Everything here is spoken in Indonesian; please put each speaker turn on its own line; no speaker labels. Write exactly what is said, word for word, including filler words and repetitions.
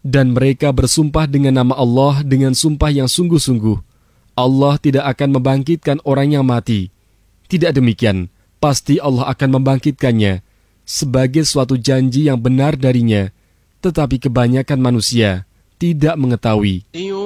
Dan mereka bersumpah dengan nama Allah dengan sumpah yang sungguh-sungguh. Allah tidak akan membangkitkan orang yang mati. Tidak demikian, pasti Allah akan membangkitkannya sebagai suatu janji yang benar darinya. Tetapi kebanyakan manusia tidak mengetahui.